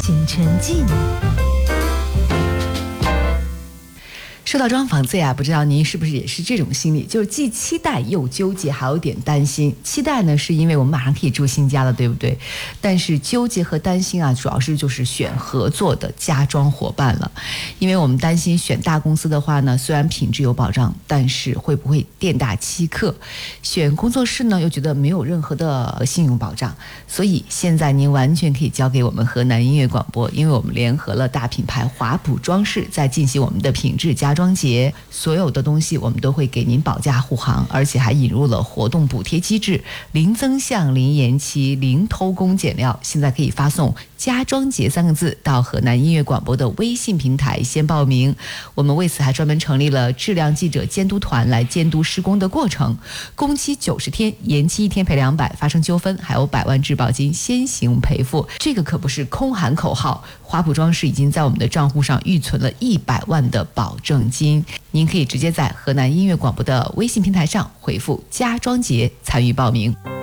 行沉浸。说到装房子呀，不知道您是不是也是这种心理，就是既期待又纠结，还有点担心。期待呢，是因为我们马上可以住新家了，对不对？但是纠结和担心啊，主要是就是选合作的家装伙伴了。因为我们担心选大公司的话呢，虽然品质有保障，但是会不会店大欺客？选工作室呢，又觉得没有任何的信用保障。所以现在您完全可以交给我们河南音乐广播，因为我们联合了大品牌华普装饰，在进行我们的品质家装节，所有的东西我们都会给您保价护航，而且还引入了活动补贴机制，零增项、零延期、零偷工减料。现在可以发送家装节3个字到河南音乐广播的微信平台先报名。我们为此还专门成立了质量记者监督团来监督施工的过程，工期90天，延期1天赔200，发生纠纷还有100万质保金先行赔付。这个可不是空喊口号，华普装饰已经在我们的账户上预存了100万的保证金。您可以直接在河南音乐广播的微信平台上回复家装节参与报名。